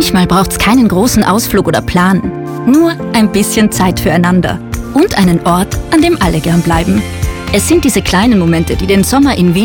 Manchmal braucht's keinen großen Ausflug oder Plan. Nur ein bisschen Zeit füreinander. Und einen Ort, an dem alle gern bleiben. Es sind diese kleinen Momente, die den Sommer in Wien